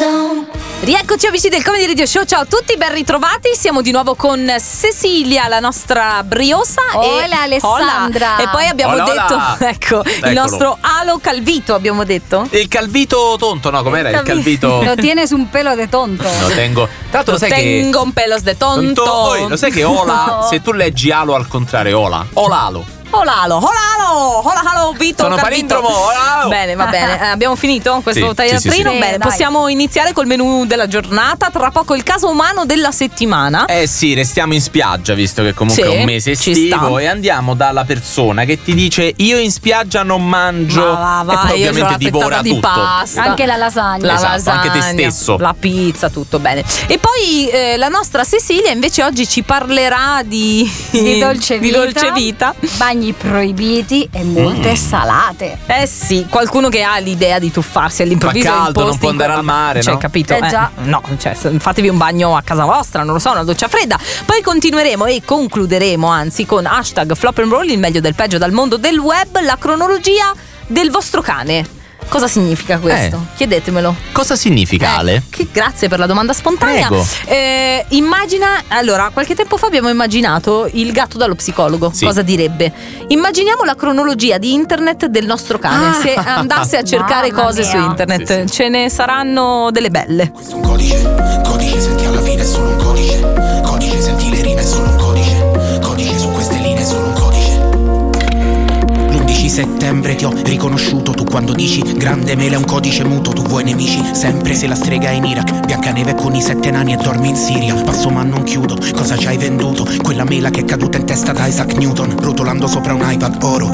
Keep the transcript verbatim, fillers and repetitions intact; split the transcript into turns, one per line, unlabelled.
Rieccoci amici del Comedy Radio Show, ciao a tutti, ben ritrovati. Siamo di nuovo con Cecilia, la nostra briosa.
Hola
e
Alessandra.
Hola. E poi abbiamo
Hola,
detto,
hola.
ecco,
Eccolo.
il nostro alo calvito, abbiamo detto.
Il calvito tonto, no, com'era? Il calvito.
Lo tienes un pelo de tonto.
Lo tengo. Tanto
Lo
lo sai
tengo
che.
un pelos de tonto.
Oi, lo sai che Ola,
No.
se tu leggi alo al contrario, Ola. Olalo.
Olalo, olalo, olalo, Vito,
Sono
calvito.
palindromo, olalo.
Bene, va bene. Eh, abbiamo finito questo
Sì,
tagliatrino?
sì, sì, sì.
Bene,
Sì, dai.
possiamo iniziare col menù della giornata. Tra poco il caso umano della settimana.
Eh sì, restiamo in spiaggia visto che comunque
Sì,
è un mese
ci
estivo
sta.
e andiamo dalla persona che ti dice io in spiaggia non mangio
Ma va, va,
e poi
io c'ho la
ovviamente divora
fettata di
tutto.
pasta.
Anche la lasagna.
La
Esatto,
lasagna,
anche te stesso.
la pizza, tutto bene. E poi eh, la nostra Cecilia invece oggi ci parlerà di
Di dolce
di
vita,
dolce vita.
bagni proibiti e molte salate.
Eh sì, qualcuno che ha l'idea di tuffarsi all'improvviso
Fa
in
caldo, non
posti
può
in cui-
andare al mare,
cioè,
no?
capito?
Eh, già.
no, cioè, fatevi un bagno a casa vostra, non lo so, una doccia fredda. Poi continueremo e concluderemo anzi con hashtag Flop and Roll, il meglio del peggio dal mondo del web, la cronologia del vostro cane. Cosa significa questo?
Eh.
Chiedetemelo.
Cosa significa,
Eh,
Ale?
che grazie per la domanda spontanea.
Prego.
Eh, immagina, allora, qualche tempo fa abbiamo immaginato il gatto dallo psicologo.
Sì.
Cosa direbbe? Immaginiamo la cronologia di internet del nostro cane.
Ah.
Se andasse a cercare
Mamma
cose
mia.
su internet,
Sì, sì.
ce ne saranno delle belle.
Questo è un codice, codice, senti alla fine è solo un codice. Codice, senti le rime è solo un codice. Codice su queste linee è solo un codice. L'undici settembre ti ho riconosciuto, tu quando dici grande mele è un codice muto, tu vuoi nemici, sempre se la strega è in Iraq. Biancaneve con i sette nani e dormi in Siria. Passo ma non chiudo, cosa ci hai venduto? Quella mela che è caduta in testa da Isaac Newton, rotolando sopra un iPad oro.